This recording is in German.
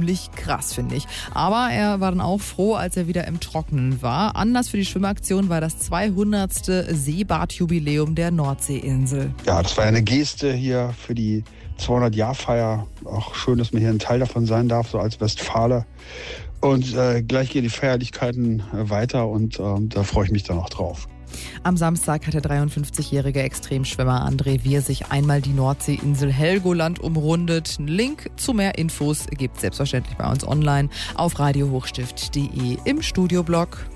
ziemlich krass, finde ich. Aber er war dann auch froh, als er wieder im Trockenen war. Anlass für die Schwimmaktion war das 200. Seebadjubiläum der Nordseeinsel. Ja, das war eine Geste hier für die 200-Jahr-Feier. Auch schön, dass man hier ein Teil davon sein darf, so als Westfale. Und gleich gehen die Feierlichkeiten weiter und da freue ich mich dann auch drauf. Am Samstag hat der 53-jährige Extremschwimmer André Wier sich einmal die Nordseeinsel Helgoland umrundet. Einen Link zu mehr Infos gibt es selbstverständlich bei uns online auf radiohochstift.de im Studioblog.